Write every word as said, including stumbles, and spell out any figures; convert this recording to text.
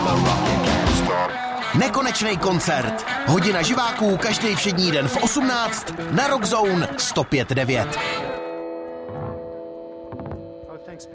Nekonečný koncert. Hodina živáků každý všední den v osmnáct na Rock Zone sto pět devět.